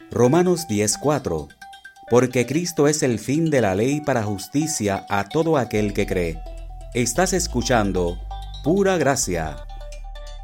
Romanos 10:4. Porque Cristo es el fin de la ley para justicia a todo aquel que cree. Estás escuchando Pura Gracia.